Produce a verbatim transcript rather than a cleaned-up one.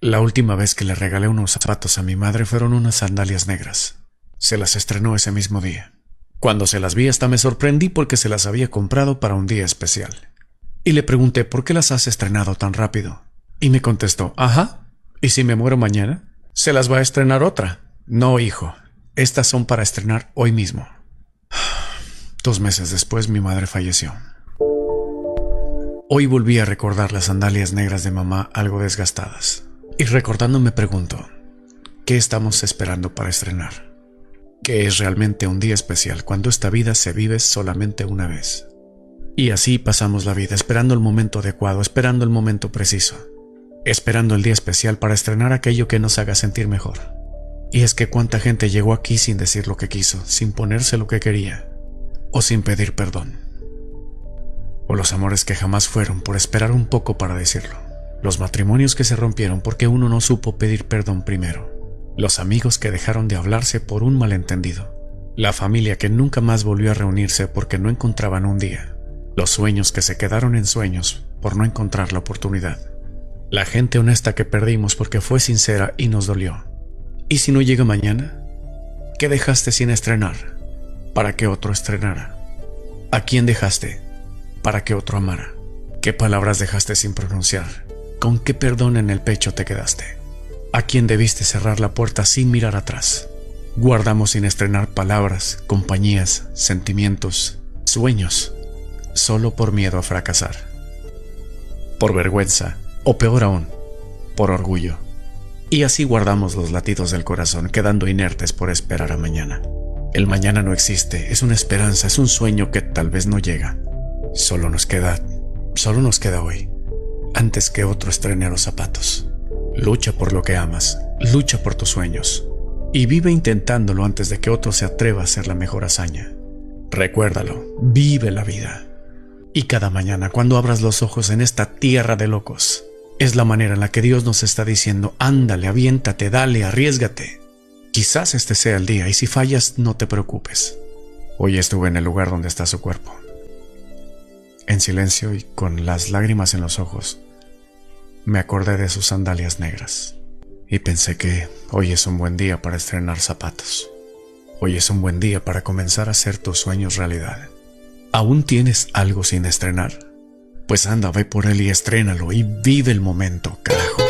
La última vez que le regalé unos zapatos a mi madre fueron unas sandalias negras. Se las estrenó ese mismo día. Cuando se las vi hasta me sorprendí porque se las había comprado para un día especial. Y le pregunté ¿por qué las has estrenado tan rápido? Y me contestó, ajá, ¿y si me muero mañana? Se las va a estrenar otra. No, hijo, estas son para estrenar hoy mismo. Dos meses después mi madre falleció. Hoy volví a recordar las sandalias negras de mamá algo desgastadas. Y recordando me pregunto, ¿qué estamos esperando para estrenar? ¿Qué es realmente un día especial cuando esta vida se vive solamente una vez? Y así pasamos la vida, esperando el momento adecuado, esperando el momento preciso, esperando el día especial para estrenar aquello que nos haga sentir mejor. Y es que cuánta gente llegó aquí sin decir lo que quiso, sin ponerse lo que quería, o sin pedir perdón. O los amores que jamás fueron por esperar un poco para decirlo. Los matrimonios que se rompieron porque uno no supo pedir perdón primero. Los amigos que dejaron de hablarse por un malentendido. La familia que nunca más volvió a reunirse porque no encontraban un día. Los sueños que se quedaron en sueños por no encontrar la oportunidad. La gente honesta que perdimos porque fue sincera y nos dolió. ¿Y si no llega mañana? ¿Qué dejaste sin estrenar? Para que otro estrenara. ¿A quién dejaste? Para que otro amara. ¿Qué palabras dejaste sin pronunciar? ¿Con qué perdón en el pecho te quedaste? ¿A quién debiste cerrar la puerta sin mirar atrás? Guardamos sin estrenar palabras, compañías, sentimientos, sueños, solo por miedo a fracasar. Por vergüenza, o peor aún, por orgullo. Y así guardamos los latidos del corazón, quedando inertes por esperar a mañana. El mañana no existe, es una esperanza, es un sueño que tal vez no llega. Solo nos queda, solo nos queda hoy. Antes que otro estrene los zapatos. Lucha por lo que amas, lucha por tus sueños y vive intentándolo antes de que otro se atreva a hacer la mejor hazaña. Recuérdalo, vive la vida. Y cada mañana cuando abras los ojos en esta tierra de locos, es la manera en la que Dios nos está diciendo, ándale, aviéntate, dale, arriésgate. Quizás este sea el día y si fallas no te preocupes. Hoy estuve en el lugar donde está su cuerpo. En silencio y con las lágrimas en los ojos, me acordé de sus sandalias negras y pensé que hoy es un buen día para estrenar zapatos. Hoy es un buen día para comenzar a hacer tus sueños realidad. ¿Aún tienes algo sin estrenar? Pues anda, ve por él y estrénalo y vive el momento, carajo.